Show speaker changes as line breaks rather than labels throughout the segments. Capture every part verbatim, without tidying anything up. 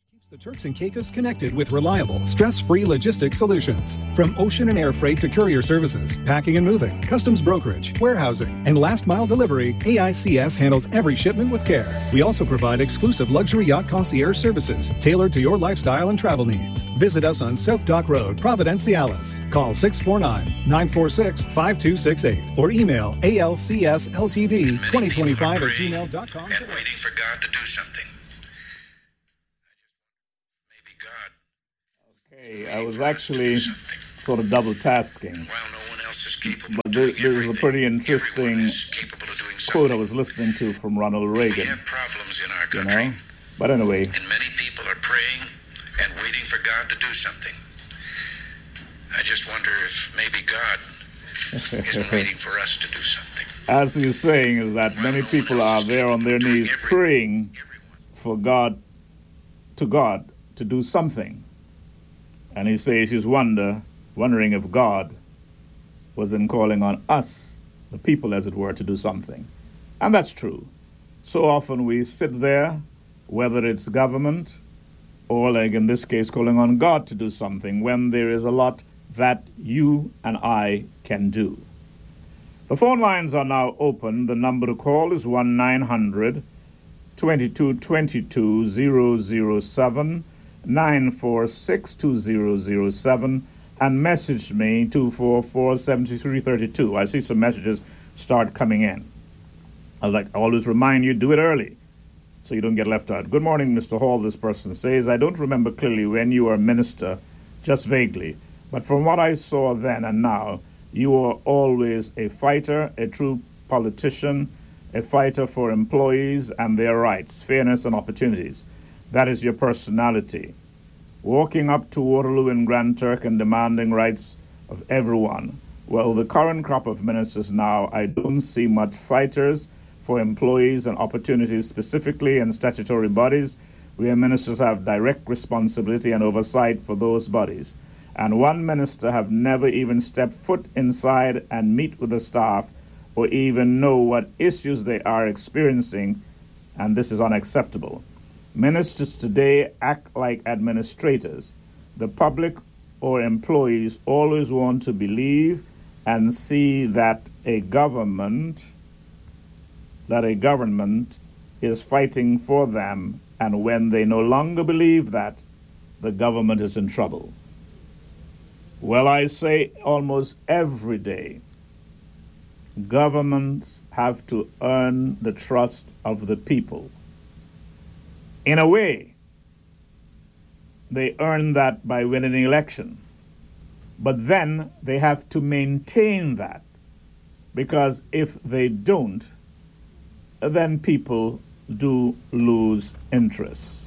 Keeps the Turks and Caicos connected with reliable, stress-free logistics solutions. From ocean and air freight to courier services, packing and moving, customs brokerage, warehousing, and last-mile delivery, A I C S handles every shipment with care. We also provide exclusive luxury yacht concierge services tailored to your lifestyle and travel needs. Visit us on South Dock Road, Providenciales. Call six four nine, nine four six, five two six eight or email A L C S L T D twenty twenty-five at gmail dot com.
And waiting for God to do something.
Okay, I was actually sort of double tasking.
While no one else is capable
But
of
this,
doing
this is a pretty interesting
everyone is capable of doing
quote I
something.
was listening to from Ronald
We
Reagan.
have problems in our
You
country,
know? But anyway,
and many people are praying and waiting for God to do something. I just wonder if maybe God isn't waiting for us to do something.
as he's saying, is that many people are there on their knees praying for God, to God, to do something. And he says he's wonder, wondering if God wasn't calling on us, the people as it were, to do something. And that's true. So often we sit there, whether it's government or, like in this case, calling on God to do something, when there is a lot that you and I can do. The phone lines are now open. The number to call is one nine hundred, twenty-two twenty-two, zero zero seven, nine four six, two zero zero seven, and message me two four four, seven three three two. I see some messages start coming in. I like I always remind you, do it early so you don't get left out. Good morning, Mister Hall, this person says. I don't remember clearly when you were a minister, just vaguely. But from what I saw then and now, you were always a fighter, a true politician, a fighter for employees and their rights, fairness and opportunities. That is your personality. Walking up to Waterloo in Grand Turk and demanding rights of everyone. Well, the current crop of ministers now, I don't see much fighters for employees and opportunities, specifically in statutory bodies where ministers have direct responsibility and oversight for those bodies. And one minister have never even stepped foot inside and meet with the staff or even know what issues they are experiencing, and this is unacceptable. Ministers today act like administrators. The public or employees always want to believe and see that a government that a government is fighting for them, and when they no longer believe that, the government is in trouble. Well, I say almost every day, governments have to earn the trust of the people. In a way, they earn that by winning an election. But then they have to maintain that, because if they don't, then people do lose interest.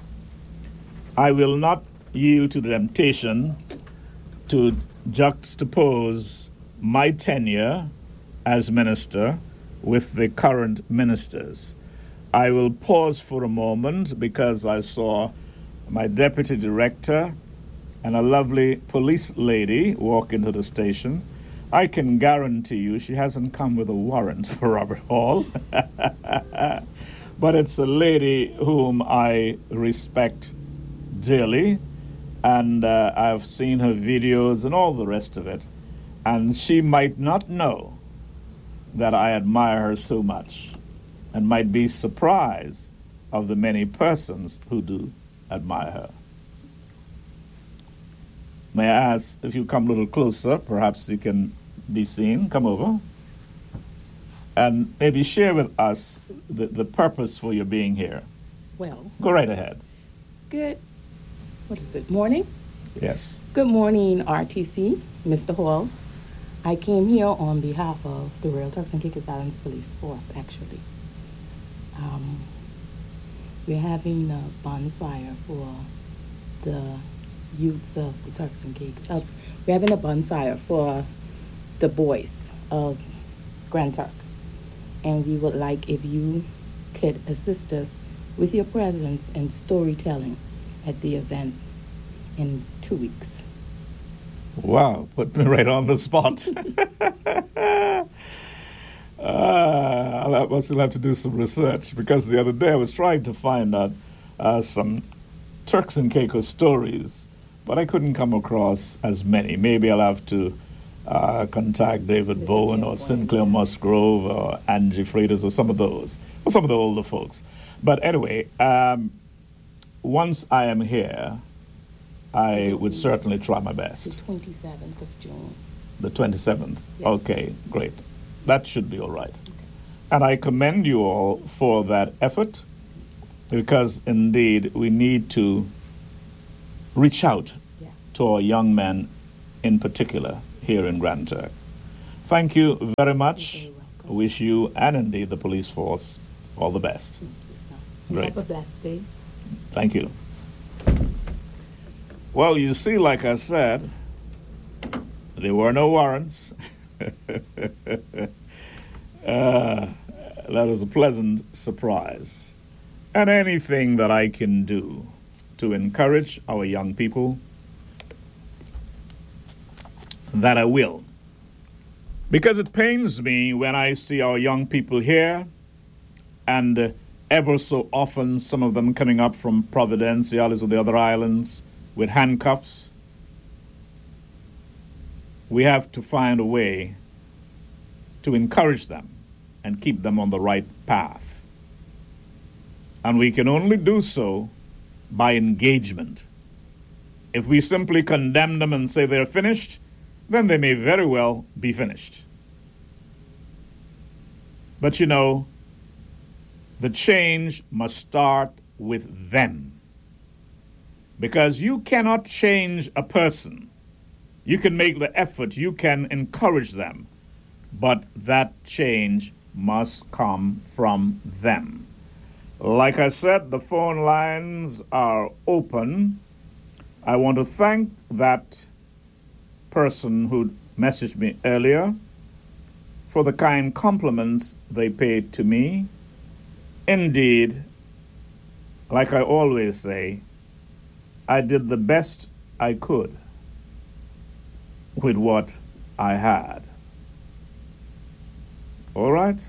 I will not yield to the temptation to juxtapose my tenure as minister with the current ministers. I will pause for a moment because I saw my deputy director and a lovely police lady walk into the station. I can guarantee you she hasn't come with a warrant for Robert Hall. But it's a lady whom I respect dearly, and uh, I've seen her videos and all the rest of it, and she might not know that I admire her so much, and might be surprised of the many persons who do admire her. May I ask if you come a little closer, perhaps you can be seen. Come over. And maybe share with us the, the purpose for your being here.
Well,
Go right ahead.
good, what is it, morning?
Yes.
Good morning, R T C, Mister Hall. I came here on behalf of the Royal Turks and Caicos Islands Police Force, actually. Um, we're having a bonfire for the youths of the Turks and Caicos. Uh, we're having a bonfire for the boys of Grand Turk. And we would like if you could assist us with your presence and storytelling at the event in two weeks.
Wow, put me right on the spot. uh, I must still have to do some research, because the other day I was trying to find out uh, some Turks and Caicos stories, but I couldn't come across as many. Maybe I'll have to uh, contact David
Mister
Bowen or
Tim
Sinclair
Boyd, yes.
Musgrove or Angie Freitas or some of those, or some of the older folks. But anyway, um, once I am here, I would certainly try my
The
best.
twenty-seventh of June.
The twenty-seventh.
Yes.
Okay, great. That should be all right. And I commend you all for that effort, because indeed we need to reach out
Yes.
to our young men in particular here in Grand Turk. Thank you very much.
You're very welcome.
I wish you and indeed the police force all the best.
Thank you, sir.
Great.
Have a blessed day.
Thank you. Well, you see, like I said, there were no warrants. uh, that was a pleasant surprise. And anything that I can do to encourage our young people, that I will. Because it pains me when I see our young people here, and uh, ever so often some of them coming up from Providenciales or the other islands with handcuffs. We have to find a way to encourage them and keep them on the right path. And we can only do so by engagement. If we simply condemn them and say they're finished, then they may very well be finished. But you know, the change must start with them. Because you cannot change a person. You can make the effort, you can encourage them, but that change must come from them. Like I said, the phone lines are open. I want to thank that person who messaged me earlier for the kind compliments they paid to me. Indeed, like I always say, I did the best I could with what I had. All right?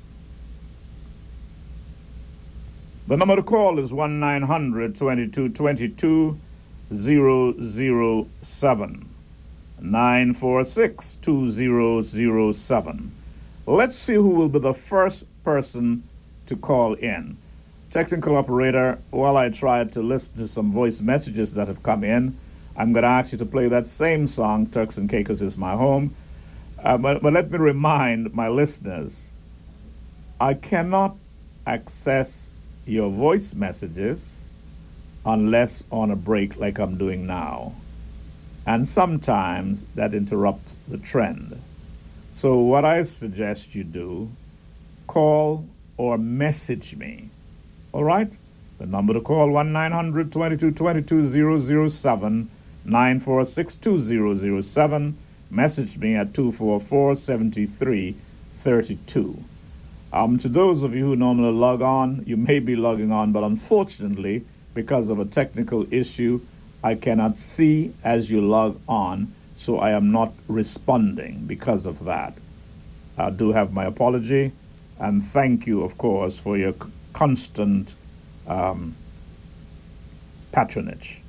The number to call is one nine hundred twenty-two twenty-two zero zero seven. nine four six two zero zero seven. Let's see who will be the first person to call in. Technical operator, while I try to listen to some voice messages that have come in, I'm going to ask you to play that same song, Turks and Caicos Is My Home. Uh, but, but let me remind my listeners, I cannot access your voice messages unless on a break like I'm doing now. And sometimes that interrupts the trend. So what I suggest you do, call or message me. All right? The number to call, one nine hundred twenty-two twenty-two zero zero seven, nine four six two zero zero seven. Message me at two four four seven three three two. Um, to those of you who normally log on, you may be logging on, but unfortunately, because of a technical issue, I cannot see as you log on, so I am not responding because of that. I do have my apology, and thank you, of course, for your c- constant um, patronage.